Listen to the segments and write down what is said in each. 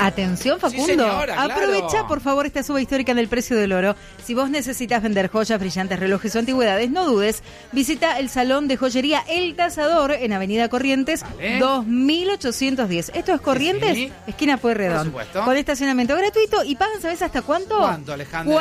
Atención, Facundo. Sí, señora, claro. Aprovecha, por favor, esta suba histórica del precio del oro. Si vos necesitas vender joyas, brillantes, relojes o antigüedades, no dudes. Visita el Salón de Joyería El Tasador en Avenida Corrientes, 2810. Esto es Corrientes, Sí. esquina Pueyrredón. Con estacionamiento gratuito y pagan, ¿sabes hasta cuánto? ¿Cuánto, Alejandra?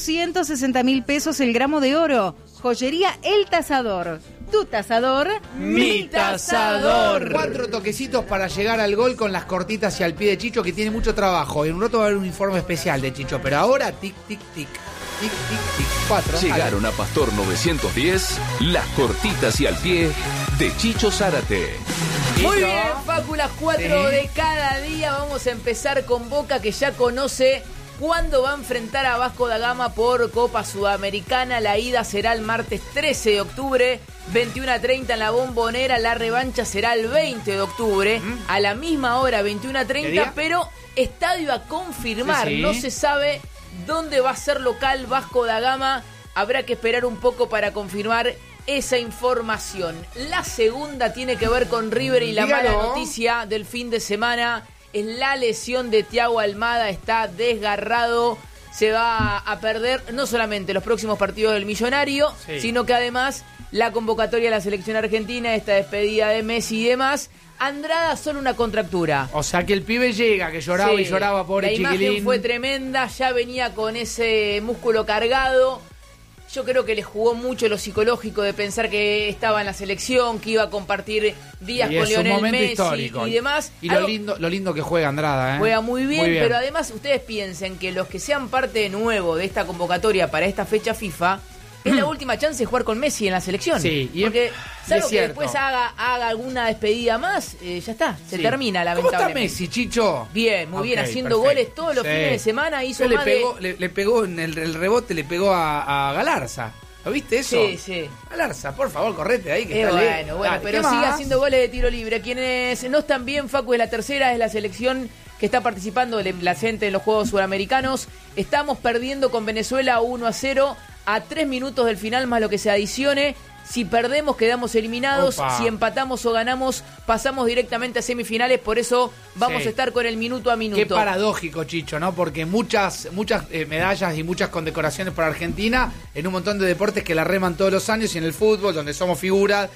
460.000 pesos el gramo de oro. Joyería El Tasador. Tu tasador, mi tasador. 4 toquecitos para llegar al gol con las cortitas y al pie de Chicho, que tiene mucho trabajo. En un rato va a haber un informe especial de Chicho, pero ahora tic, tic, tic. Tic, tic, tic. 4. Llegaron a Pastor 910, las cortitas y al pie de Chicho Zárate. Muy bien, Facu, las 4 de cada día. Vamos a empezar con Boca, que ya conoce cuándo va a enfrentar a Vasco da Gama por Copa Sudamericana. La ida será el martes 13 de octubre, 21:30 en la Bombonera. La revancha será el 20 de octubre, a la misma hora, 21:30, pero estadio a confirmar. Sí. No se sabe dónde va a ser local Vasco da Gama. Habrá que esperar un poco para confirmar esa información. La segunda tiene que ver con River y la mala noticia del fin de semana es la lesión de Thiago Almada. Está desgarrado, se va a perder no solamente los próximos partidos del Millonario, sino que además la convocatoria de la selección argentina, esta despedida de Messi y demás. Andrada solo una contractura. O sea que el pibe llega, que lloraba y lloraba, pobre chiquilín. La imagen fue tremenda, ya venía con ese músculo cargado. Yo creo que le jugó mucho lo psicológico de pensar que estaba en la selección, que iba a compartir días con Lionel Messi histórico y demás. Y lo lindo que juega Andrada, Juega muy bien, pero además ustedes piensen que los que sean parte de nuevo de esta convocatoria para esta fecha FIFA, es la última chance de jugar con Messi en la selección. Sí, y porque salvo que cierto. después haga alguna despedida más, ya está, se termina lamentablemente. ¿Cómo está Messi, Chicho? Bien, muy bien, haciendo perfecto. goles todos los fines de semana. Hizo le más pegó en el rebote, le pegó a Galarza. ¿Lo viste eso? Sí. Galarza, por favor, correte ahí. Que está bueno, Dale, pero sigue haciendo goles de tiro libre. Quienes no están bien, Facu, es la tercera, es la selección que está participando de la gente en los Juegos Sudamericanos. Estamos perdiendo con Venezuela 1-0 a 3 minutos del final, más lo que se adicione. Si perdemos, quedamos eliminados. Opa. Si empatamos o ganamos, pasamos directamente a semifinales. Por eso vamos a estar con el minuto a minuto. Qué paradójico, Chicho, ¿no? Porque muchas medallas y muchas condecoraciones para Argentina en un montón de deportes que la reman todos los años, y en el fútbol, donde somos figuras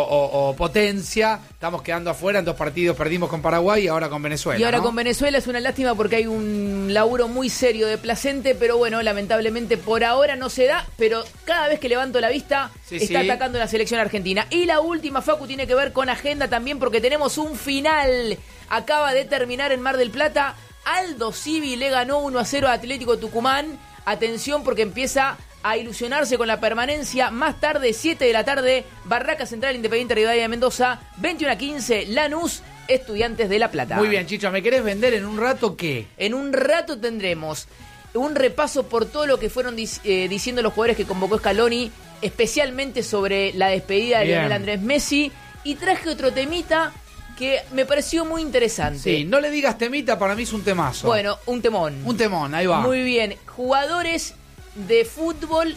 o potencia, estamos quedando afuera. En 2 partidos perdimos con Paraguay y ahora con Venezuela. Y ahora ¿no? con Venezuela es una lástima porque hay un laburo muy serio de Placente, pero bueno, lamentablemente por ahora no se da, pero cada vez que levanto la vista está atacando la selección argentina. Y la última, Facu, tiene que ver con agenda también, porque tenemos un final. Acaba de terminar en Mar del Plata. Aldo Civi le ganó 1-0 a Atlético Tucumán. Atención, porque empieza a ilusionarse con la permanencia. Más tarde, 7 de la tarde, Barraca Central, Independiente Rivadavia de Mendoza, 21:15, Lanús, Estudiantes de La Plata. Muy bien, Chicho, ¿me querés vender en un rato qué? En un rato tendremos un repaso por todo lo que fueron diciendo los jugadores que convocó Scaloni, especialmente sobre la despedida de Lionel Andrés Messi, y traje otro temita que me pareció muy interesante. Sí, no le digas temita, para mí es un temazo. Bueno, un temón. Un temón, ahí va. Muy bien, jugadores de fútbol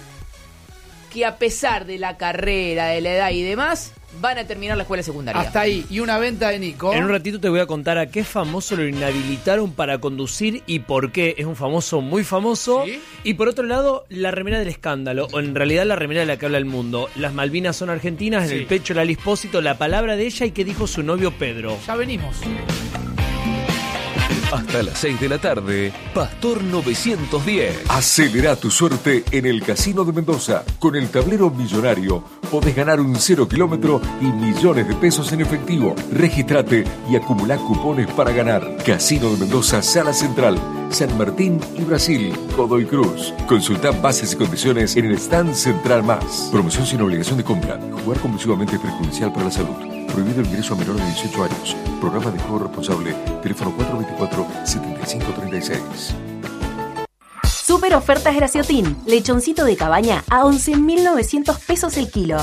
que a pesar de la carrera, de la edad y demás, van a terminar la escuela secundaria. Hasta ahí. Y una venta de Nico. En un ratito te voy a contar a qué famoso lo inhabilitaron para conducir y por qué. Es un famoso muy famoso. ¿Sí? Y por otro lado, la remera del escándalo, o en realidad la remera de la que habla el mundo. Las Malvinas son argentinas, en el pecho Lali Espósito, la palabra de ella y qué dijo su novio Pedro. Ya venimos. Hasta las 6 de la tarde, Pastor 910. Acelera tu suerte en el Casino de Mendoza. Con el tablero millonario podés ganar un 0 kilómetro y millones de pesos en efectivo. Regístrate y acumulá cupones para ganar. Casino de Mendoza, Sala Central, San Martín y Brasil, Godoy Cruz. Consulta bases y condiciones en el stand Central Más. Promoción sin obligación de compra. Jugar compulsivamente es perjudicial para la salud. Prohibido el ingreso a menores de 18 años. Programa de juego responsable. Teléfono 424-7536. Super ofertas Graciotín. Lechoncito de cabaña a 11.900 pesos el kilo.